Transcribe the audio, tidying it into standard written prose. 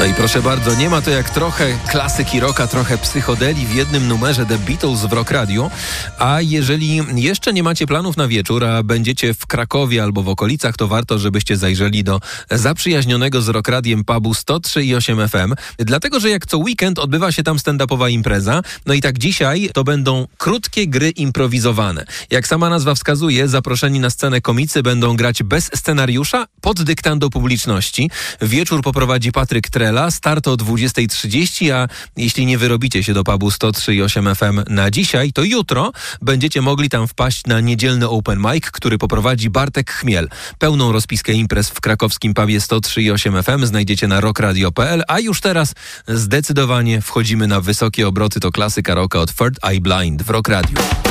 No i proszę bardzo, nie ma to jak trochę klasyki rocka, trochę psychodeli w jednym numerze The Beatles w Rock Radio. A jeżeli jeszcze nie macie planów na wieczór, a będziecie w Krakowie albo w okolicach, to warto, żebyście zajrzeli do zaprzyjaźnionego z Rock Radiem pubu 103,8 FM. Dlatego, że jak co weekend odbywa się tam stand-upowa impreza. No i tak dzisiaj to będą krótkie gry improwizowane. Jak sama nazwa wskazuje, zaproszeni na scenę komicy będą grać bez scenariusza, pod dyktando publiczności. Wieczór poprowadzi Patryk Trela, start o 20:30, a jeśli nie wyrobicie się do pubu 103,8 FM na dzisiaj, to jutro będziecie mogli tam wpaść na niedzielny open mic, który poprowadzi Bartek Chmiel. Pełną rozpiskę imprez w krakowskim pubie 103,8 FM znajdziecie na rockradio.pl, a już teraz zdecydowanie wchodzimy na wysokie obroty. To klasyka rocka od Third Eye Blind w Rock Radio.